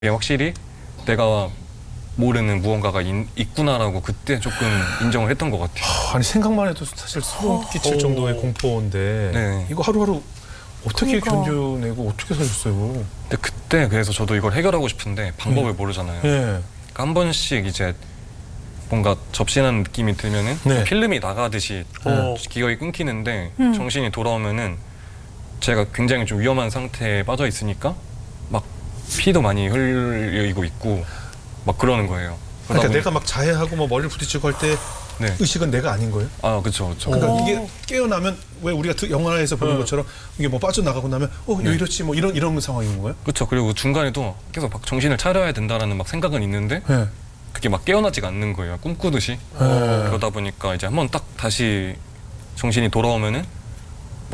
이게 확실히 내가 모르는 무언가가 있구나라고 그때 조금 인정을 했던 것 같아요. 아니 생각만 해도 사실 소름 끼칠 정도의 공포인데 네. 이거 하루하루 어떻게 그러니까. 견뎌내고 어떻게 사셨어요? 근데 그때 그래서 저도 이걸 해결하고 싶은데 방법을 모르잖아요. 예. 그러니까 한 번씩 이제 뭔가 접신하는 느낌이 들면은 네. 필름이 나가듯이 기억이 끊기는데 정신이 돌아오면은 제가 굉장히 좀 위험한 상태에 빠져 있으니까 막 피도 많이 흘리고 있고 막 그러는 거예요. 그러니까 보니- 내가 막 자해하고 뭐 머리를 부딪히고 할 때 네. 의식은 내가 아닌 거예요? 아 그렇죠, 그렇죠. 그러니까 이게 깨어나면 왜 우리가 영화에서 보는 것처럼 이게 뭐 빠져나가고 나면 왜 이렇지 뭐 이런 상황인 거예요? 그렇죠. 그리고 중간에도 계속 막 정신을 차려야 된다라는 막 생각은 있는데 네. 그게 막 깨어나지가 않는 거예요. 꿈꾸듯이. 그러다 보니까 이제 한번 딱 다시 정신이 돌아오면은 막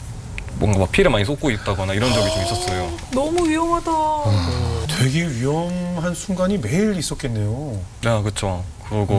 뭔가 막 피를 많이 쏟고 있다거나 이런 적이 좀 있었어요. 너무 위험하다. 되게 위험한 순간이 매일 있었겠네요. 네, 그렇죠. 그리고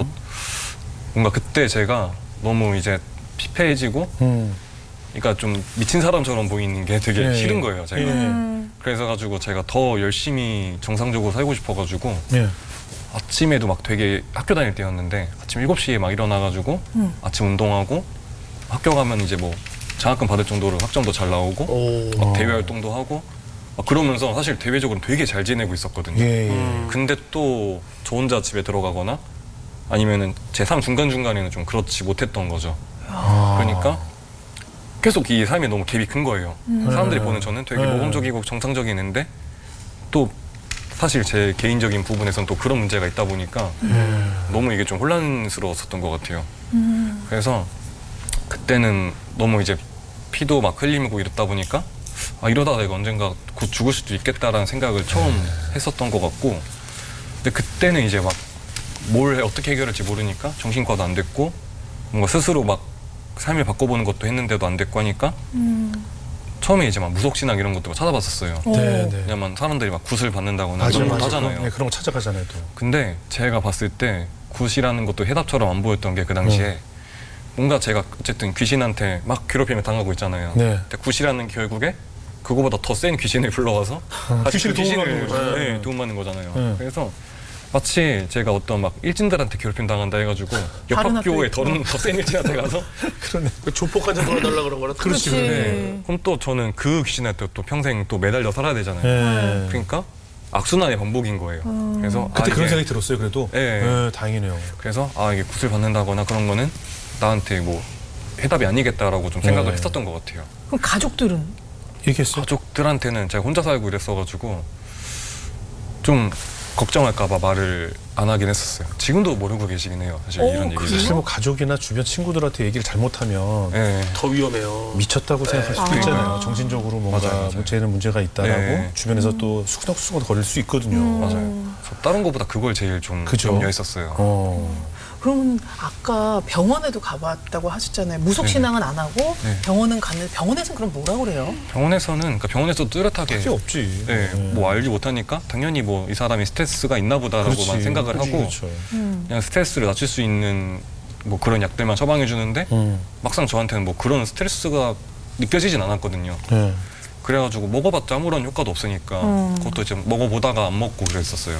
뭔가 그때 제가 너무 이제 피폐해지고 그러니까 좀 미친 사람처럼 보이는 게 되게 예. 싫은 거예요, 제가. 예. 그래서 가지고 제가 더 열심히 정상적으로 살고 싶어 가지고 예. 아침에도 막 되게 학교 다닐 때였는데 아침 7시에 막 일어나가지고 아침 운동하고 학교 가면 이제 뭐 장학금 받을 정도로 학점도 잘 나오고 막 대외 활동도 하고 막 그러면서 사실 대외적으로 되게 잘 지내고 있었거든요. 예. 예. 근데 또 저 혼자 집에 들어가거나 아니면은 제 삶 중간중간에는 좀 그렇지 못했던 거죠. 그러니까 계속 이 삶에 너무 갭이 큰 거예요. 사람들이 보는 저는 되게 모범적이고 정상적이는데 또 사실 제 개인적인 부분에서는 또 그런 문제가 있다 보니까 너무 이게 좀 혼란스러웠었던 것 같아요. 그래서 그때는 너무 이제 피도 막 흘리고 이랬다 보니까 아 이러다가 내가 언젠가 곧 죽을 수도 있겠다라는 생각을 처음 했었던 것 같고 근데 그때는 이제 막 뭘 어떻게 해결할지 모르니까 정신과도 안 됐고 뭔가 스스로 막 삶을 바꿔보는 것도 했는데도 안 됐고 하니까 처음에 이제 막 무속신앙 이런 것도 찾아봤었어요. 네, 네. 왜냐면 사람들이 막 굿을 받는다거나 맞아요, 그런 거 맞아요. 하잖아요. 네, 그런 거 찾아가잖아요, 또. 근데 제가 봤을 때 굿이라는 것도 해답처럼 안 보였던 게 그 당시에 뭔가 제가 어쨌든 귀신한테 막 괴롭힘을 당하고 있잖아요. 네. 근데 굿이라는 결국에 그거보다 더 센 귀신을 불러와서 다시 귀신이 그 도움받는 거죠. 네, 도움받는 거잖아요. 네. 그래서 마치 제가 어떤 막 일진들한테 괴롭힘 당한다 해가지고 옆 다른 학교에 학교에 더 센 일진한테 가서 그러네. 그 조폭 한잔 돌아달라 그런 거라. 그렇지. 네. 그럼 또 저는 그 귀신한테 또 평생 또 매달려 살아야 되잖아요. 네. 그러니까 악순환의 반복인 거예요. 그래서 그때 그런 이게- 생각이 들었어요, 그래도. 네. 네, 다행이네요. 그래서 이게 굿을 받는다거나 그런 거는 나한테 뭐 해답이 아니겠다라고 좀 생각을 네. 했었던 것 같아요. 그럼 가족들은? 얘기했어요? 가족들한테는 제가 혼자 살고 이랬어가지고 좀 걱정할까봐 말을 안 하긴 했었어요. 지금도 모르고 계시긴 해요. 사실 이런 얘기를. 사실 뭐 가족이나 주변 친구들한테 얘기를 잘못하면 네. 더 위험해요. 미쳤다고 생각할 수도 아. 있잖아요. 정신적으로 뭔가 맞아요, 맞아요. 쟤는 문제가 있다라고 네. 주변에서 또 수근수근 거릴 수 있거든요. 맞아요. 그래서 다른 것보다 그걸 제일 좀 그죠. 염려했었어요. 그러면 아까 병원에도 가봤다고 하셨잖아요. 무속신앙은 안 하고 네. 병원은 갔는데 병원에서는 그럼 뭐라 그래요? 병원에서는 그러니까 병원에서 뚜렷하게 필요 없지. 네, 뭐 알지 못하니까 당연히 뭐 이 사람이 스트레스가 있나 보다라고만 생각을 하고 그렇죠. 그냥 스트레스를 낮출 수 있는 뭐 그런 약들만 처방해 주는데 막상 저한테는 뭐 그런 스트레스가 느껴지진 않았거든요. 네. 그래가지고 먹어봤자 아무런 효과도 없으니까 그것도 이제 먹어보다가 안 먹고 그랬었어요.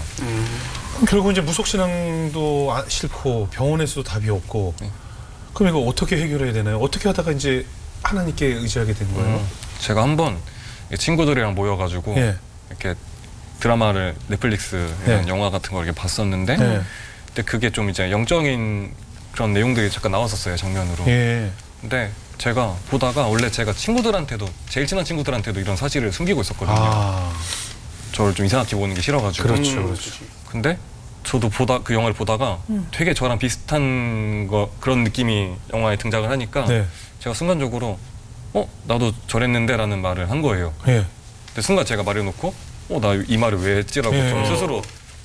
결국 이제 무속신앙도 싫고 병원에서도 답이 없고 그럼 이거 어떻게 해결해야 되나요? 어떻게 하다가 이제 하나님께 의지하게 된 거예요? 제가 한번 친구들이랑 모여가지고 예. 이렇게 드라마를 넷플릭스 네. 영화 같은 걸 이렇게 봤었는데 네. 근데 그게 좀 이제 영적인 그런 내용들이 잠깐 나왔었어요, 장면으로. 예. 근데 제가 보다가 원래 제가 친구들한테도 제일 친한 친구들한테도 이런 사실을 숨기고 있었거든요. 아, 저를 좀 이상하게 보는 게 싫어가지고. 그렇죠, 그렇죠. 근데 저도 그 영화를 보다가 되게 저랑 비슷한 그런 느낌이 영화에 등장을 하니까 네. 제가 순간적으로 나도 저랬는데라는 말을 한 거예요. 예. 근데 순간 제가 말해놓고 나 이 말을 왜 했지라고 예. 좀 스스로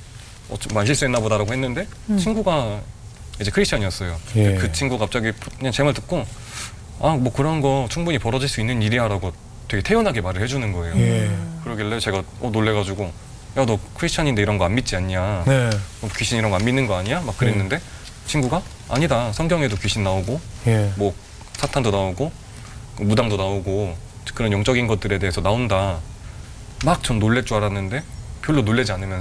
좀 많이 실수했나 보다라고 했는데 친구가 이제 크리스찬이었어요. 예. 근데 그 친구가 갑자기 그냥 제 말 듣고 뭐 그런 거 충분히 벌어질 수 있는 일이야라고 되게 태연하게 말을 해주는 거예요. 예. 그러길래 제가 놀래가지고 야 너 크리스찬인데 이런 거 안 믿지 않냐? 네. 너 귀신 이런 거 안 믿는 거 아니야? 막 그랬는데 친구가 아니다, 성경에도 귀신 나오고 예. 뭐 사탄도 나오고 무당도 나오고 그런 영적인 것들에 대해서 나온다. 막 전 놀랄 줄 알았는데 별로 놀라지 않으면서